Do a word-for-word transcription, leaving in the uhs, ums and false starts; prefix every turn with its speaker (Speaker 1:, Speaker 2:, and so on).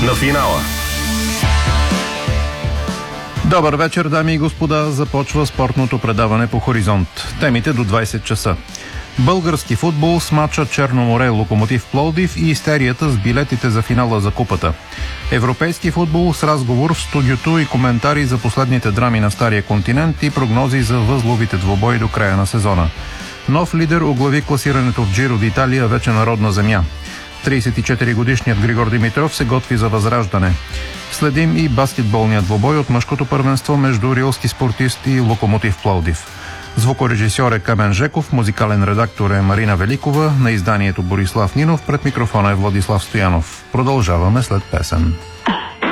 Speaker 1: на финала.
Speaker 2: Добър вечер, дами и господа. Започва спортното предаване по Хоризонт. Темите до двайсет часа. Български футбол с мача Черно море Локомотив Пловдив и истерията с билетите за финала за купата. Европейски футбол с разговор в студиото и коментари за последните драми на Стария континент и прогнози за възловите двубои до края на сезона. Нов лидер оглави класирането в Джиро d'Италия, вече народна земя. трийсет и четири годишният Григор Димитров се готви за възраждане. Следим и баскетболният двубой от мъжкото първенство между рилски спортист и Локомотив Пловдив. Звукорежисьор е Камен Жеков, музикален редактор е Марина Великова, на изданието Борислав Нинов, пред микрофона е Владислав Стоянов. Продължаваме след песен.